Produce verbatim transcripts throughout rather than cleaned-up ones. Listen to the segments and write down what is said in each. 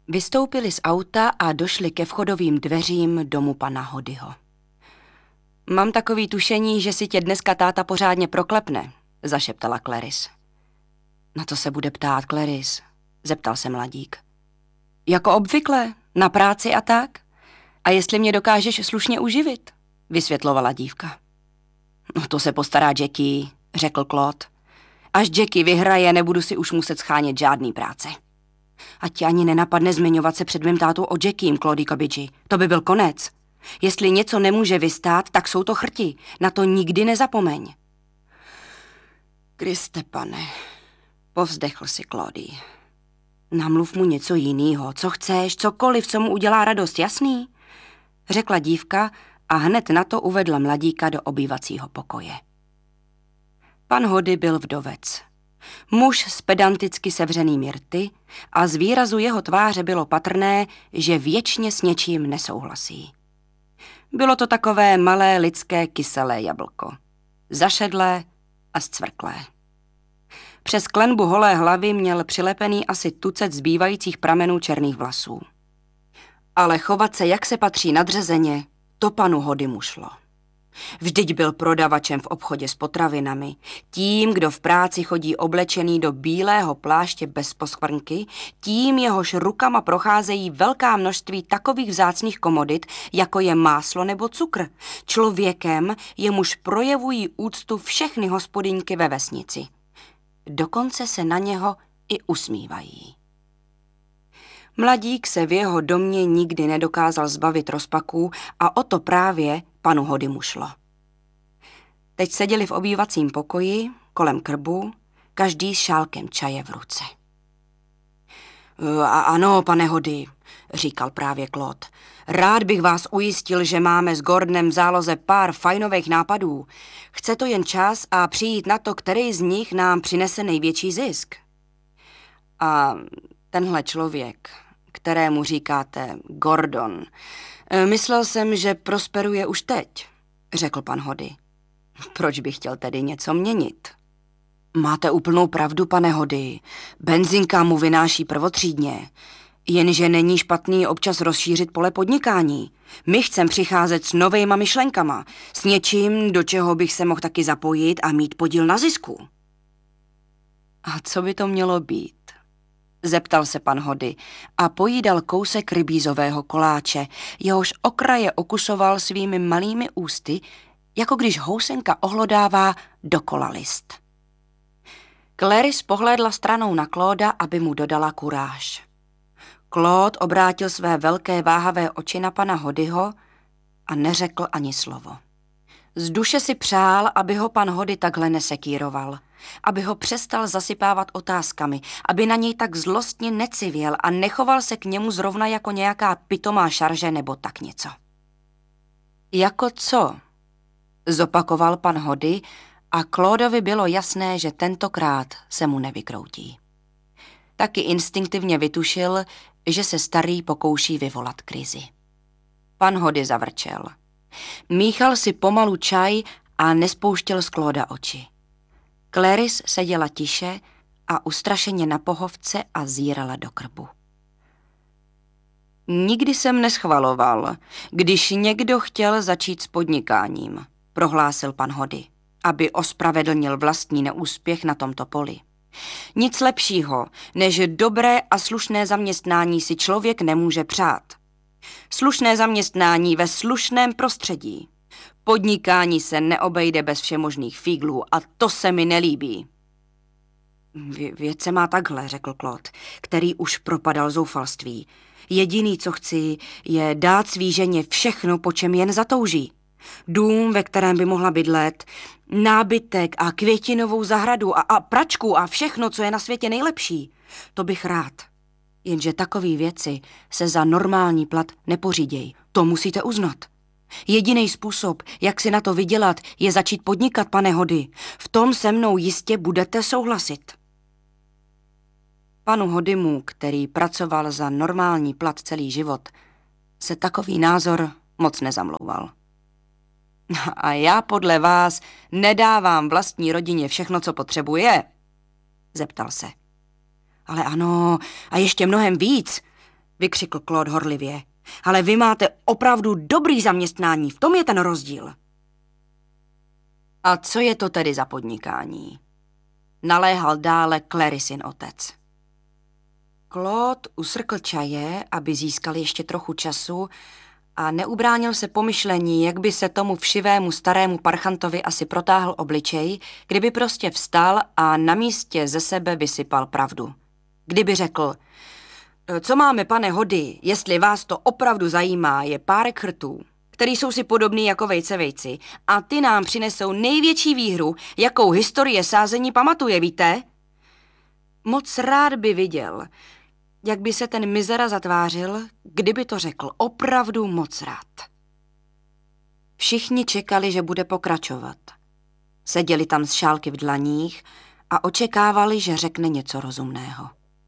Vystoupili z auta a došli ke vchodovým dveřím domu pana Hodyho. Mám takový tušení, že si tě dneska táta pořádně proklepne, zašeptala Clarice. Na to se bude ptát, Clarice, zeptal se mladík. Jako obvykle, na práci a tak? A jestli mě dokážeš slušně uživit, vysvětlovala dívka. No to se postará Jackie, řekl Claude. Až Jackie vyhraje, nebudu si už muset schánět žádný práce. A ti ani nenapadne zmiňovat se před mým tátou o Jackiem, Claudie Cabbage. To by byl konec. Jestli něco nemůže vystát, tak jsou to chrti. Na to nikdy nezapomeň. Kriste pane, povzdechl si Claudie. Namluv mu něco jinýho, co chceš, cokoliv, co mu udělá radost, jasný? Řekla dívka a hned na to uvedla mladíka do obývacího pokoje. Pan Hody byl vdovec. Muž s pedanticky sevřenými rty a z výrazu jeho tváře bylo patrné, že věčně s něčím nesouhlasí. Bylo to takové malé lidské kyselé jablko. Zašedlé a zcvrklé. Přes klenbu holé hlavy měl přilepený asi tucet zbývajících pramenů černých vlasů. Ale chovat se, jak se patří nadřazeně, to panu Hodymu šlo. Vždyť byl prodavačem v obchodě s potravinami, tím, kdo v práci chodí oblečený do bílého pláště bez poskvrnky, tím jehož rukama procházejí velká množství takových vzácných komodit, jako je máslo nebo cukr. Člověkem, jemuž projevují úctu všechny hospodyňky ve vesnici. Dokonce se na něho i usmívají. Mladík se v jeho domě nikdy nedokázal zbavit rozpaků a o to právě panu Hodymu šlo. Teď seděli v obývacím pokoji, kolem krbu, každý s šálkem čaje v ruce. A ano, pane Hody, říkal právě Claude, rád bych vás ujistil, že máme s Gordonem v záloze pár fajnových nápadů. Chce to jen čas a přijít na to, který z nich nám přinese největší zisk. A tenhle člověk, kterému říkáte Gordon, myslel jsem, že prosperuje už teď, řekl pan Hody. Proč bych chtěl tedy něco měnit? Máte úplnou pravdu, pane Hody. Benzinka mu vynáší prvotřídně. Jenže není špatný občas rozšířit pole podnikání. My chcem přicházet s novejma myšlenkama, s něčím, do čeho bych se mohl taky zapojit a mít podíl na zisku. A co by to mělo být? Zeptal se pan Hody a pojídal kousek rybízového koláče, jehož okraje okusoval svými malými ústy, jako když housenka ohlodává dokola list. Clarice pohlédla stranou na Clauda, aby mu dodala kuráž. Claude obrátil své velké váhavé oči na pana Hodyho a neřekl ani slovo. Z duše si přál, aby ho pan Hody takhle nesekíroval, aby ho přestal zasypávat otázkami, aby na něj tak zlostně necivěl a nechoval se k němu zrovna jako nějaká pitomá šarže nebo tak něco. Jako co? Zopakoval pan Hody a Claudovi bylo jasné, že tentokrát se mu nevykroutí. Taky instinktivně vytušil, že se starý pokouší vyvolat krizi. Pan Hody zavrčel. Míchal si pomalu čaj a nespouštěl z Clauda oči. Clarice seděla tiše a ustrašeně na pohovce a zírala do krbu. Nikdy jsem neschvaloval, když někdo chtěl začít s podnikáním, prohlásil pan Hody, aby ospravedlnil vlastní neúspěch na tomto poli. Nic lepšího, než dobré a slušné zaměstnání si člověk nemůže přát. Slušné zaměstnání ve slušném prostředí. Podnikání se neobejde bez všemožných fíglů a to se mi nelíbí. Vě- věc se má takhle, řekl Claude, který už propadal zoufalství. Jediný, co chci, je dát svý ženě všechno, po čem jen zatouží. Dům, ve kterém by mohla bydlet, nábytek a květinovou zahradu a, a pračku a všechno, co je na světě nejlepší. To bych rád. Jenže takové věci se za normální plat nepoříděj. To musíte uznat. Jediný způsob, jak si na to vydělat, je začít podnikat, pane Hody. V tom se mnou jistě budete souhlasit. Panu Hodymu, který pracoval za normální plat celý život, se takový názor moc nezamlouval. A já podle vás nedávám vlastní rodině všechno, co potřebuje? Zeptal se. Ale ano, a ještě mnohem víc, vykřikl Claude horlivě. Ale vy máte opravdu dobrý zaměstnání, v tom je ten rozdíl. A co je to tedy za podnikání? Naléhal dále Clarisin otec. Claude usrkl čaje, aby získal ještě trochu času a neubránil se pomyšlení, jak by se tomu všivému starému parchantovi asi protáhl obličej, kdyby prostě vstal a na místě ze sebe vysypal pravdu. Kdyby řekl, co máme, pane Hody, jestli vás to opravdu zajímá, je párek chrtů, který jsou si podobný jako vejce vejci a ty nám přinesou největší výhru, jakou historie sázení pamatuje, víte? Moc rád by viděl, jak by se ten mizera zatvářil, kdyby to řekl, opravdu moc rád. Všichni čekali, že bude pokračovat. Seděli tam s šálky v dlaních a očekávali, že řekne něco rozumného.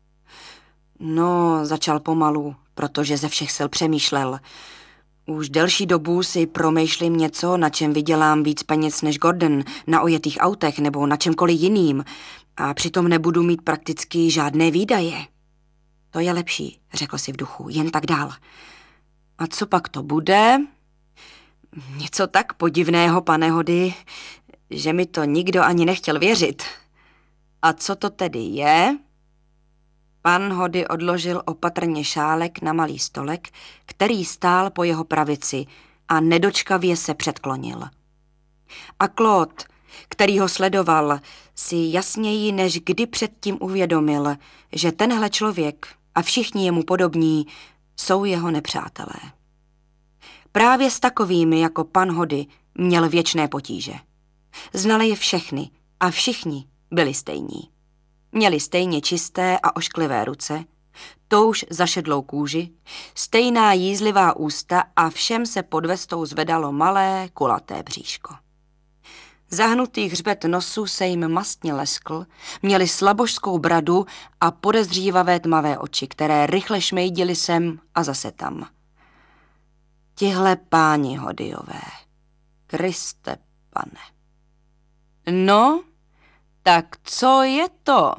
No, začal pomalu, protože ze všech sil přemýšlel. Už delší dobu si promýšlím něco, na čem vydělám víc peněz než Gordon, na ojetých autech nebo na čemkoliv jiným a přitom nebudu mít prakticky žádné výdaje. To je lepší, řekl si v duchu, jen tak dál. A co pak to bude? Něco tak podivného, pane Hody, že mi to nikdo ani nechtěl věřit. A co to tedy je? Pan Hody odložil opatrně šálek na malý stolek, který stál po jeho pravici a nedočkavě se předklonil. A Claude, který ho sledoval, si jasněji než kdy předtím uvědomil, že tenhle člověk a všichni jemu podobní jsou jeho nepřátelé. Právě s takovými jako pan Hody měl věčné potíže. Znali je všechny a všichni byli stejní. Měli stejně čisté a ošklivé ruce, touž zašedlou kůži, stejná jízlivá ústa a všem se pod vestou zvedalo malé, kulaté bříško. Zahnutý hřbet nosu se jim mastně leskl, měli slabožskou bradu a podezřívavé tmavé oči, které rychle šmejdily sem a zase tam. Tihle páni Hodyové, Kriste pane. No, tak co je to?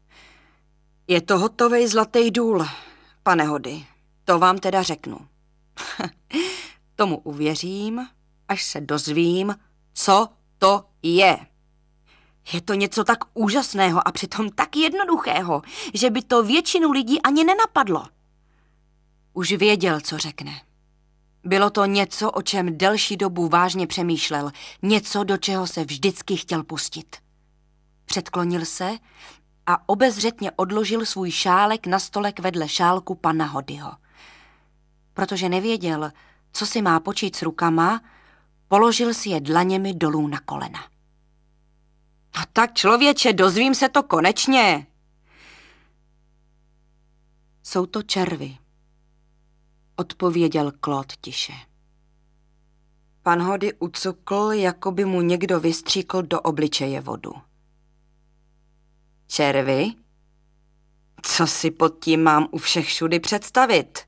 Je to hotovej zlatý důl, pane Hody, to vám teda řeknu. Tomu uvěřím, až se dozvím, co to je. Je to něco tak úžasného a přitom tak jednoduchého, že by to většinu lidí ani nenapadlo. Už věděl, co řekne. Bylo to něco, o čem delší dobu vážně přemýšlel, něco, do čeho se vždycky chtěl pustit. Předklonil se a obezřetně odložil svůj šálek na stolek vedle šálku pana Hodyho. Protože nevěděl, co si má počít s rukama, položil si je dlaněmi dolů na kolena. No tak člověče, dozvím se to konečně. Jsou to červy, odpověděl Claude tiše. Pan Hody ucukl, jako by mu někdo vystříkl do obličeje vodu. Červy? Co si pod tím mám u všech všudy představit?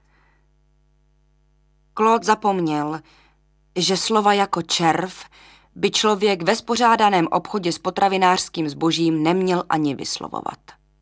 Claude zapomněl, že slova jako červ by člověk ve spořádaném obchodě s potravinářským zbožím neměl ani vyslovovat.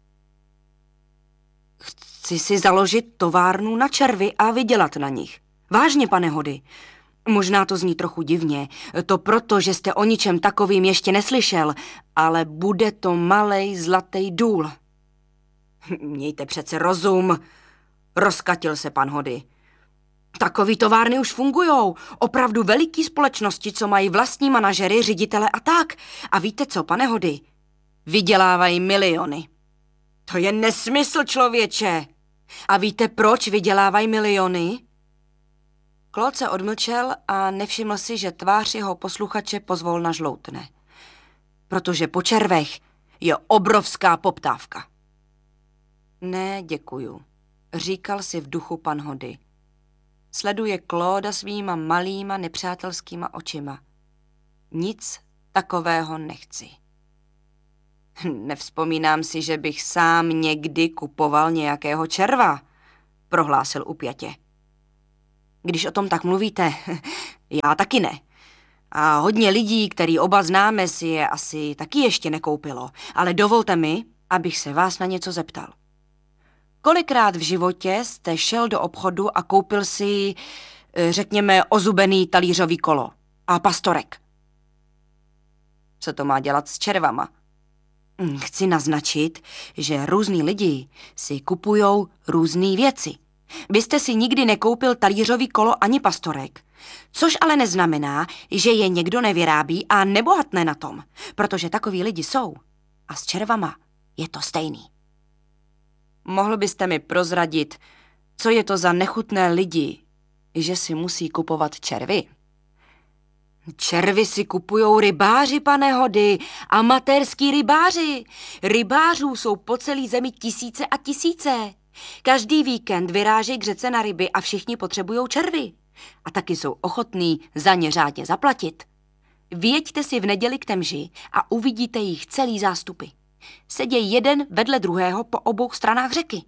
Chci si založit továrnu na červy a vydělat na nich. Vážně, pane Hody. Možná to zní trochu divně, to proto, že jste o ničem takovým ještě neslyšel, ale bude to malej zlatý důl. Mějte přece rozum, rozkatil se pan Hody. Takový továrny už fungujou, opravdu veliký společnosti, co mají vlastní manažery, ředitele a tak. A víte co, pane Hody? Vydělávají miliony. To je nesmysl, člověče. A víte, proč vydělávají miliony? Claude se odmlčel a nevšiml si, že tvář jeho posluchače pozvolna žloutne. Protože po červech je obrovská poptávka. Ne, děkuju, říkal si v duchu pan Hody. Sleduje Clauda svýma malýma nepřátelskýma očima. Nic takového nechci. Nevzpomínám si, že bych sám někdy kupoval nějakého červa, prohlásil upjatě. Když o tom tak mluvíte, já taky ne. A hodně lidí, který oba známe, si je asi taky ještě nekoupilo. Ale dovolte mi, abych se vás na něco zeptal. Kolikrát v životě jste šel do obchodu a koupil si, řekněme, ozubený talířový kolo a pastorek? Co to má dělat s červama? Chci naznačit, že různí lidi si kupujou různé věci. Vy jste si nikdy nekoupil talířový kolo ani pastorek, což ale neznamená, že je někdo nevyrábí a nebohatne na tom, protože takoví lidi jsou. A s červama je to stejný. Mohl byste mi prozradit, co je to za nechutné lidi, že si musí kupovat červy? Červy si kupujou rybáři, pane Hody, amatérský rybáři. Rybářů jsou po celé zemi tisíce a tisíce. Každý víkend vyrážejí k řece na ryby a všichni potřebují červy. A taky jsou ochotní za ně řádně zaplatit. Vyjeďte si v neděli k Temži a uvidíte jich celý zástupy. Sedějí jeden vedle druhého po obou stranách řeky.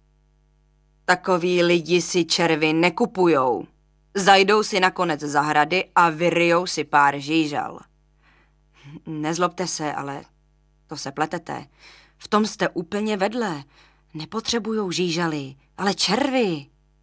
Takoví lidi si červy nekupujou. Zajdou si nakonec zahrady a vyryjou si pár žížal. Nezlobte se, ale to se pletete. V tom jste úplně vedle. Nepotřebujou žížaly, ale červy.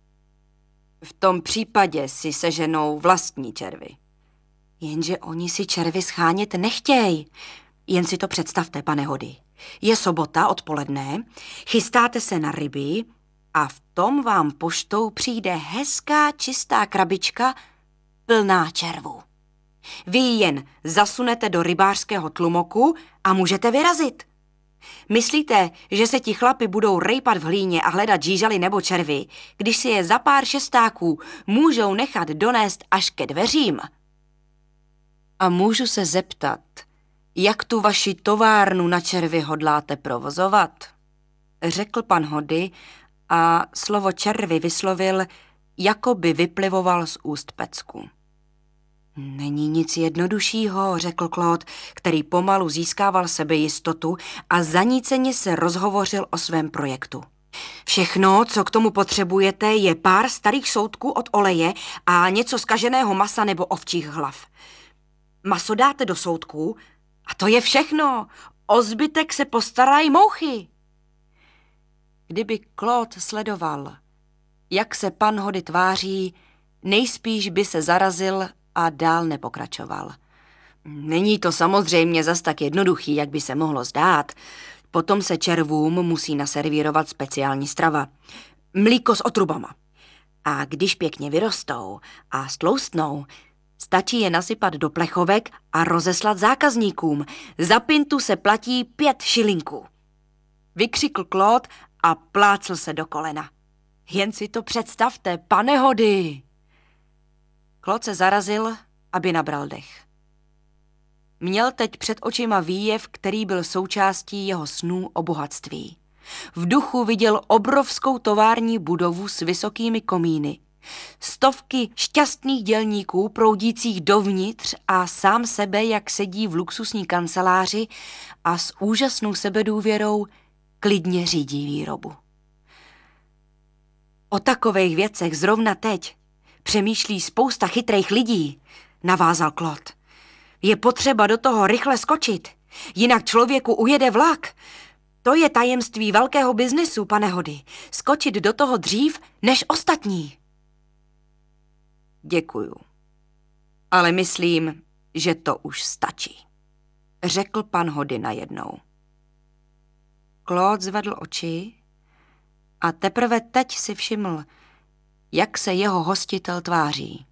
V tom případě si seženou vlastní červy. Jenže oni si červy schánět nechtějí. Jen si to představte, pane Hody. Je sobota odpoledne, chystáte se na ryby a v tom vám poštou přijde hezká čistá krabička plná červů. Vy ji jen zasunete do rybářského tlumoku a můžete vyrazit. Myslíte, že se ti chlapi budou rejpat v hlíně a hledat žížaly nebo červy, když si je za pár šestáků můžou nechat donést až ke dveřím? A můžu se zeptat, jak tu vaši továrnu na červy hodláte provozovat? Řekl pan Hody a slovo červy vyslovil, jako by vyplivoval z úst pecku. Není nic jednoduššího, řekl Claude, který pomalu získával sebejistotu a zaníceně se rozhovořil o svém projektu. Všechno, co k tomu potřebujete, je pár starých soutků od oleje a něco zkaženého masa nebo ovčích hlav. Maso dáte do soutků a to je všechno. O zbytek se postarají mouchy. Kdyby Claude sledoval, jak se pan Hody tváří, nejspíš by se zarazil a dál nepokračoval. Není to samozřejmě zas tak jednoduchý, jak by se mohlo zdát. Potom se červům musí naservírovat speciální strava. Mlíko s otrubama. A když pěkně vyrostou a stloustnou, stačí je nasypat do plechovek a rozeslat zákazníkům. Za pintu se platí pět šilinků. Vykřikl Claude a plácl se do kolena. Jen si to představte, pane Hody. Claude se zarazil, aby nabral dech. Měl teď před očima výjev, který byl součástí jeho snů o bohatství. V duchu viděl obrovskou tovární budovu s vysokými komíny. Stovky šťastných dělníků proudících dovnitř a sám sebe, jak sedí v luxusní kanceláři a s úžasnou sebedůvěrou klidně řídí výrobu. O takových věcech zrovna teď přemýšlí spousta chytrých lidí, navázal Claude. Je potřeba do toho rychle skočit, jinak člověku ujede vlak. To je tajemství velkého biznesu, pane Hody. Skočit do toho dřív než ostatní. Děkuju, ale myslím, že to už stačí, řekl pan Hody najednou. Claude zvedl oči a teprve teď si všiml, jak se jeho hostitel tváří.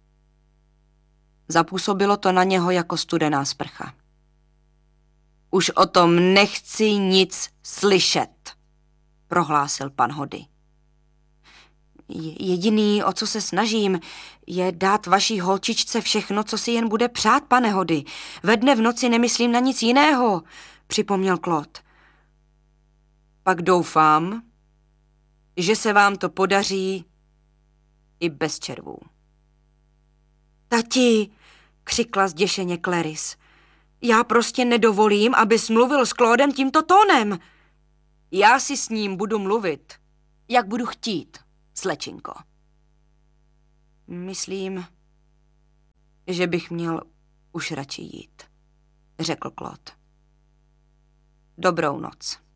Zapůsobilo to na něho jako studená sprcha. Už o tom nechci nic slyšet, prohlásil pan Hody. Jediný, o co se snažím, je dát vaší holčičce všechno, co si jen bude přát, pane Hody. Ve dne v noci nemyslím na nic jiného, připomněl Claude. Pak doufám, že se vám to podaří i bez červů. Tati, křikla zděšeně Clarice, já prostě nedovolím, abys mluvil s Claudem tímto tónem. Já si s ním budu mluvit, jak budu chtít, slečinko. Myslím, že bych měl už radši jít, řekl Claude. Dobrou noc.